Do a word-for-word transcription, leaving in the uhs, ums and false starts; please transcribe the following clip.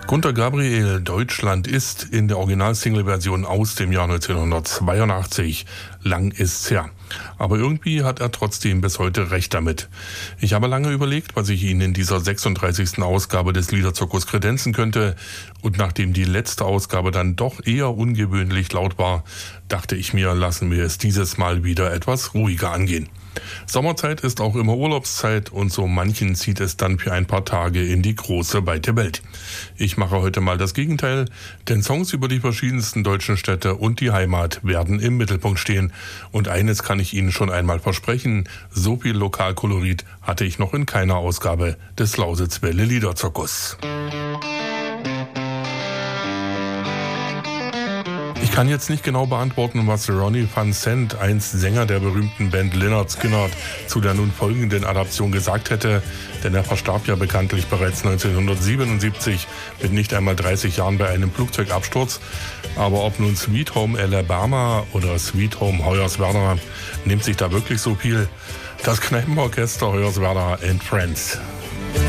Gunter Gabriel, Deutschland ist in der Original-Single-Version aus dem Jahr neunzehnhundertzweiundachtzig. Lang ist's her. Aber irgendwie hat er trotzdem bis heute recht damit. Ich habe lange überlegt, was ich Ihnen in dieser sechsunddreißigsten Ausgabe des Liederzirkus kredenzen könnte. Und nachdem die letzte Ausgabe dann doch eher ungewöhnlich laut war, dachte ich mir, lassen wir es dieses Mal wieder etwas ruhiger angehen. Sommerzeit ist auch immer Urlaubszeit und so manchen zieht es dann für ein paar Tage in die große, weite Welt. Ich mache heute mal das Gegenteil, denn Songs über die verschiedensten deutschen Städte und die Heimat werden im Mittelpunkt stehen. Und eines kann ich Ihnen schon einmal versprechen, so viel Lokalkolorit hatte ich noch in keiner Ausgabe des Lausitzwelle Liederzirkus. Ich kann jetzt nicht genau beantworten, was Ronnie Van Zant, einst Sänger der berühmten Band Lynyrd Skynyrd, zu der nun folgenden Adaption gesagt hätte, denn er verstarb ja bekanntlich bereits neunzehnhundertsiebenundsiebzig mit nicht einmal dreißig Jahren bei einem Flugzeugabsturz. Aber ob nun Sweet Home Alabama oder Sweet Home Hoyerswerda, nimmt sich da wirklich so viel? Das Kneipenorchester Hoyerswerda and Friends.